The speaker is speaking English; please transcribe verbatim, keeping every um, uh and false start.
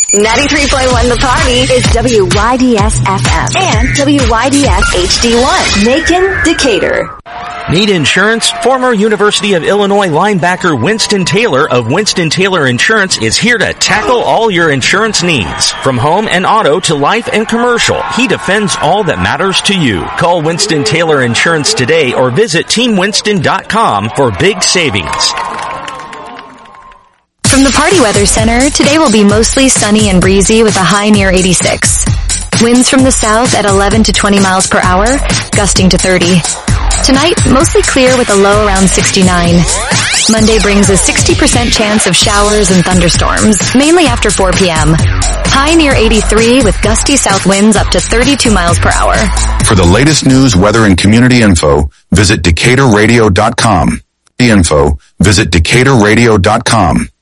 ninety-three point one The Party is W Y D S F M and W Y D S H D one. Macon, Decatur. Need insurance? Former University of Illinois linebacker Winston Taylor of Winston Taylor Insurance is here to tackle all your insurance needs. From home and auto to life and commercial, he defends all that matters to you. Call Winston Taylor Insurance today or visit team winston dot com for big savings. From the Party Weather Center, today will be mostly sunny and breezy with a high near eighty-six. Winds from the south at eleven to twenty miles per hour, gusting to thirty. Tonight, mostly clear with a low around sixty-nine. Monday brings a sixty percent chance of showers and thunderstorms, mainly after four p.m. High near eighty-three with gusty south winds up to thirty-two miles per hour. For the latest news, weather, and community info, visit decatur radio dot com. The info, visit decatur radio dot com.